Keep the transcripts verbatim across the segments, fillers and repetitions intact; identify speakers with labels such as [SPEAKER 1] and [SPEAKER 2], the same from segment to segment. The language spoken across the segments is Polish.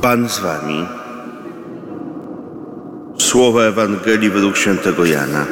[SPEAKER 1] Pan z wami. Słowa Ewangelii według świętego Jana.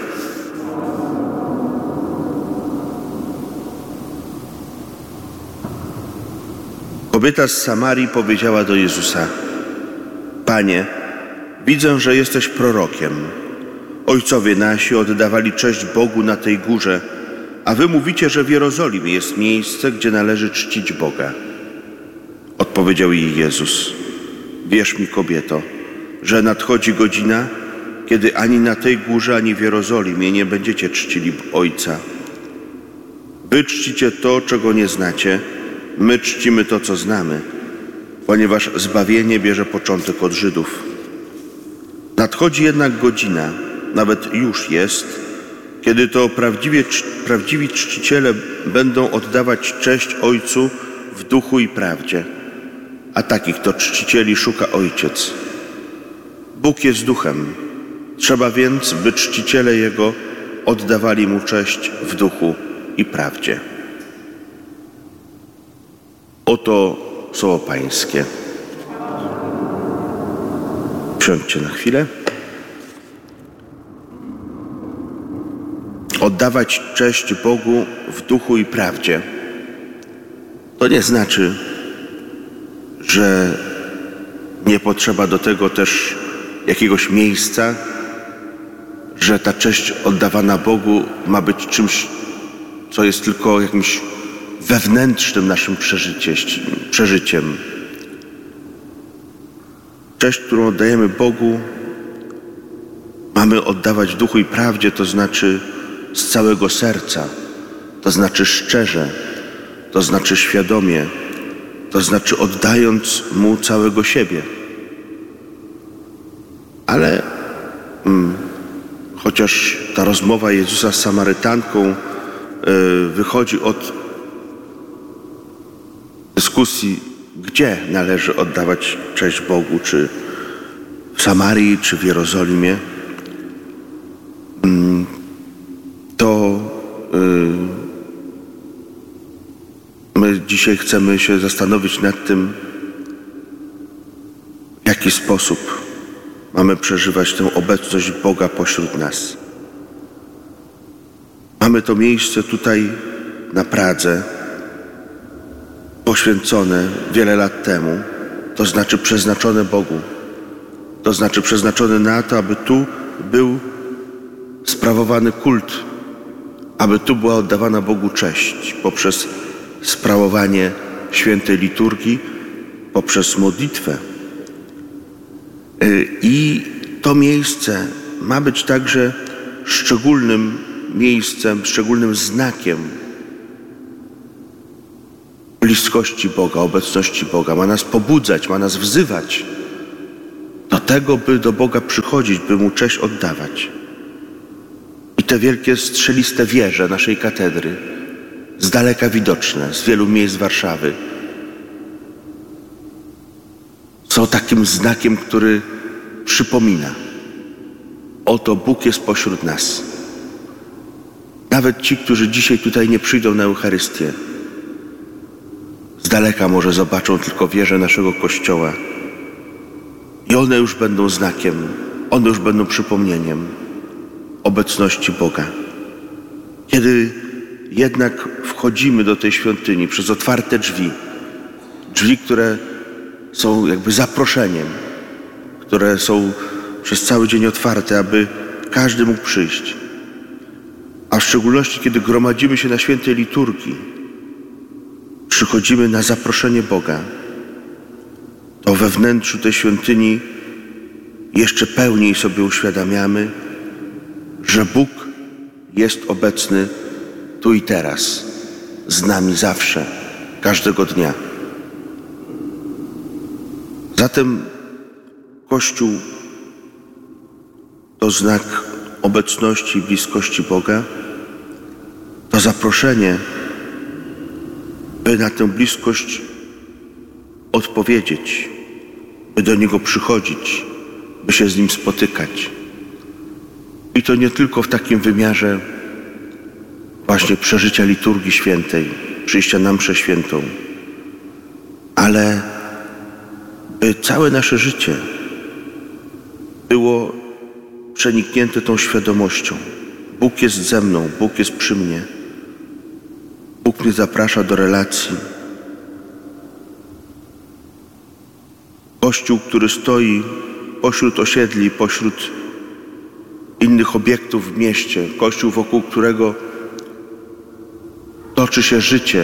[SPEAKER 1] Kobieta z Samarii powiedziała do Jezusa: Panie, widzę, że jesteś prorokiem. Ojcowie nasi oddawali cześć Bogu na tej górze, a wy mówicie, że w Jerozolimie jest miejsce, gdzie należy czcić Boga. Odpowiedział jej Jezus: Wierz mi, kobieto, że nadchodzi godzina, kiedy ani na tej górze, ani w Jerozolimie nie będziecie czcili Ojca. Wy czcicie to, czego nie znacie, my czcimy to, co znamy, ponieważ zbawienie bierze początek od Żydów. Nadchodzi jednak godzina, nawet już jest, kiedy to prawdziwie, prawdziwi czciciele będą oddawać cześć Ojcu w duchu i prawdzie, a takich to czcicieli szuka Ojciec. Bóg jest duchem, trzeba więc, by czciciele Jego oddawali Mu cześć w duchu i prawdzie. Oto słowo Pańskie. Siądźcie na chwilę. Oddawać cześć Bogu w duchu i prawdzie. To nie znaczy, że nie potrzeba do tego też jakiegoś miejsca, że ta cześć oddawana Bogu ma być czymś, co jest tylko jakimś wewnętrznym naszym przeżyciem. Cześć, którą oddajemy Bogu, mamy oddawać w duchu i prawdzie, to znaczy z całego serca, to znaczy szczerze, to znaczy świadomie, to znaczy oddając Mu całego siebie. Ale mm, chociaż ta rozmowa Jezusa z Samarytanką y, wychodzi od dyskusji, gdzie należy oddawać cześć Bogu, czy w Samarii, czy w Jerozolimie, to yy, my dzisiaj chcemy się zastanowić nad tym, w jaki sposób mamy przeżywać tę obecność Boga pośród nas. Mamy to miejsce tutaj na Pradze, poświęcone wiele lat temu, to znaczy przeznaczone Bogu, to znaczy przeznaczone na to, aby tu był sprawowany kult, aby tu była oddawana Bogu cześć poprzez sprawowanie świętej liturgii, poprzez modlitwę. I to miejsce ma być także szczególnym miejscem, szczególnym znakiem bliskości Boga, obecności Boga. Ma nas pobudzać, ma nas wzywać do tego, by do Boga przychodzić, by Mu cześć oddawać. I te wielkie strzeliste wieże naszej katedry, z daleka widoczne, z wielu miejsc Warszawy, są takim znakiem, który przypomina: oto Bóg jest pośród nas. Nawet ci, którzy dzisiaj tutaj nie przyjdą na Eucharystię, z daleka może zobaczą tylko wieże naszego Kościoła i one już będą znakiem, one już będą przypomnieniem obecności Boga. Kiedy jednak wchodzimy do tej świątyni przez otwarte drzwi, drzwi, które są jakby zaproszeniem, które są przez cały dzień otwarte, aby każdy mógł przyjść, a w szczególności kiedy gromadzimy się na świętej liturgii, przychodzimy na zaproszenie Boga, to we wnętrzu tej świątyni jeszcze pełniej sobie uświadamiamy, że Bóg jest obecny tu i teraz, z nami zawsze, każdego dnia. Zatem Kościół to znak obecności i bliskości Boga, to zaproszenie, by na tę bliskość odpowiedzieć, by do Niego przychodzić, by się z Nim spotykać. I to nie tylko w takim wymiarze właśnie przeżycia liturgii świętej, przyjścia na mszę świętą, ale by całe nasze życie było przeniknięte tą świadomością. Bóg jest ze mną, Bóg jest przy mnie. Bóg mnie zaprasza do relacji. Kościół, który stoi pośród osiedli, pośród innych obiektów w mieście. Kościół, wokół którego toczy się życie,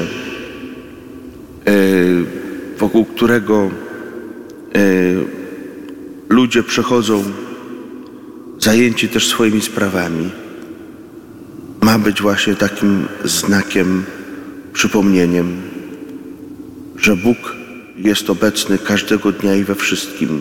[SPEAKER 1] wokół którego ludzie przechodzą zajęci też swoimi sprawami. Ma być właśnie takim znakiem, przypomnieniem, że Bóg jest obecny każdego dnia i we wszystkim.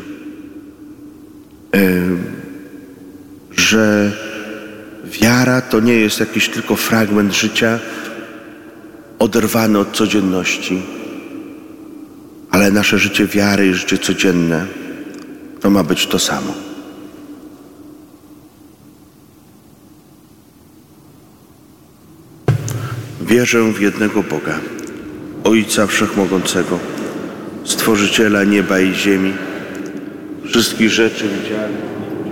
[SPEAKER 1] Że wiara to nie jest jakiś tylko fragment życia oderwany od codzienności, ale nasze życie wiary i życie codzienne to ma być to samo. Wierzę w jednego Boga, Ojca Wszechmogącego, Stworzyciela nieba i ziemi, wszystkich rzeczy widzialnych,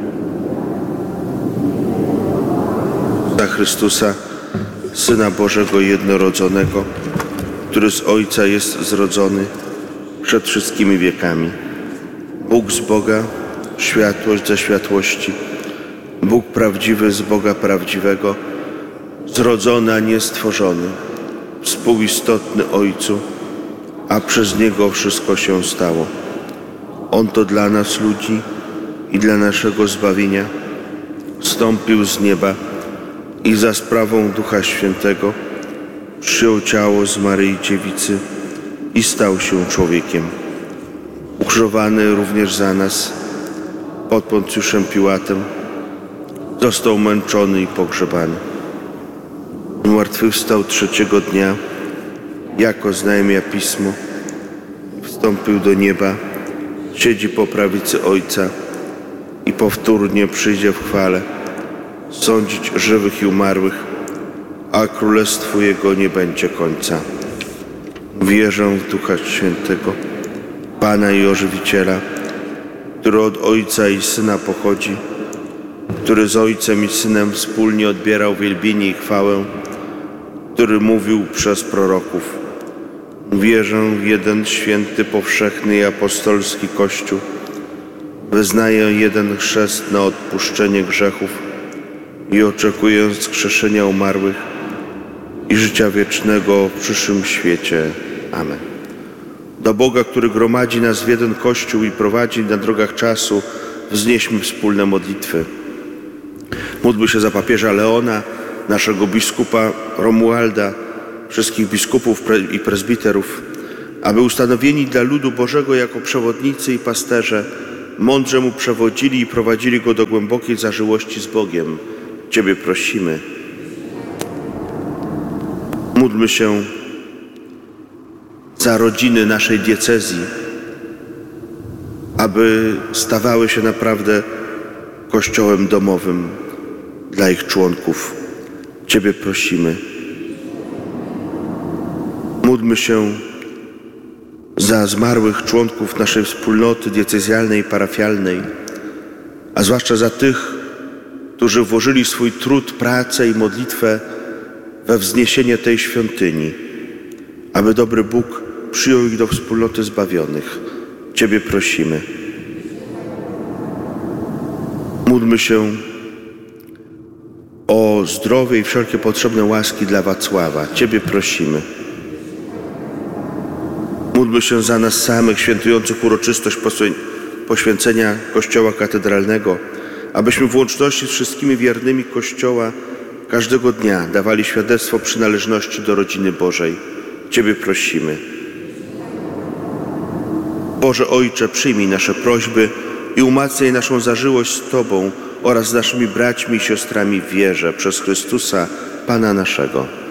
[SPEAKER 1] Jezusa Chrystusa, Syna Bożego jednorodzonego, który z Ojca jest zrodzony przed wszystkimi wiekami. Bóg z Boga, światłość ze światłości, Bóg prawdziwy z Boga prawdziwego, zrodzony, a nie stworzony, współistotny Ojcu, a przez Niego wszystko się stało. On to dla nas ludzi i dla naszego zbawienia zstąpił z nieba i za sprawą Ducha Świętego przyjął ciało z Maryi Dziewicy i stał się człowiekiem. Ukrzyżowany również za nas pod Poncjuszem Piłatem, został męczony i pogrzebany. Zmartwychwstał trzeciego dnia, jako oznajmia Pismo, wstąpił do nieba, siedzi po prawicy Ojca i powtórnie przyjdzie w chwale sądzić żywych i umarłych, a królestwu Jego nie będzie końca. Wierzę w Ducha Świętego, Pana i Ożywiciela, który od Ojca i Syna pochodzi, który z Ojcem i Synem wspólnie odbierał wielbienie i chwałę, który mówił przez proroków. Wierzę w jeden święty, powszechny i apostolski Kościół. Wyznaję jeden chrzest na odpuszczenie grzechów i oczekuję wskrzeszenia umarłych i życia wiecznego w przyszłym świecie. Amen. Do Boga, który gromadzi nas w jeden Kościół i prowadzi na drogach czasu, wznieśmy wspólne modlitwy. Módlmy się za papieża Leona, naszego biskupa Romualda, wszystkich biskupów i prezbiterów, aby ustanowieni dla ludu Bożego jako przewodnicy i pasterze mądrze mu przewodzili i prowadzili go do głębokiej zażyłości z Bogiem. Ciebie prosimy. Módlmy się za rodziny naszej diecezji, aby stawały się naprawdę kościołem domowym dla ich członków. Ciebie prosimy. Módlmy się za zmarłych członków naszej wspólnoty diecezjalnej i parafialnej, a zwłaszcza za tych, którzy włożyli swój trud, pracę i modlitwę we wzniesienie tej świątyni, aby dobry Bóg przyjął ich do wspólnoty zbawionych. Ciebie prosimy. Módlmy się o zdrowie i wszelkie potrzebne łaski dla Wacława. Ciebie prosimy. Módlmy się za nas samych, świętujących uroczystość poświęcenia Kościoła Katedralnego, abyśmy w łączności z wszystkimi wiernymi Kościoła każdego dnia dawali świadectwo przynależności do rodziny Bożej. Ciebie prosimy. Boże Ojcze, przyjmij nasze prośby i umacniaj naszą zażyłość z Tobą oraz z naszymi braćmi i siostrami w wierze przez Chrystusa, Pana naszego.